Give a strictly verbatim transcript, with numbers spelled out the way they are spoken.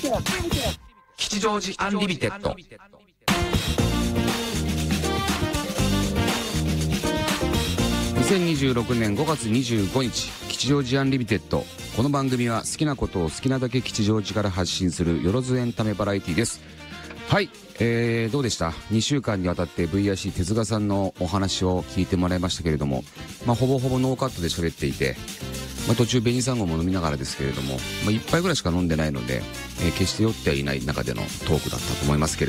吉祥寺アンリミテッド。にせんにじゅうろくねんごがつにじゅうごにち、吉祥寺アンリミテッド。この番組は好きなことを好きなだけ吉祥寺から発信するよろずエンタメバラエティです。はい、えー、どうでした？にしゅうかんにわたって ブイアイシー 手塚さんのお話を聞いてもらいましたけれども、まあ、ほぼほぼノーカットで喋っていて、まあ、途中紅サンゴも飲みながらですけれども、まあ、いっぱいぐらいしか飲んでないので、えー、決して酔ってはいない中でのトークだったと思いますけれども、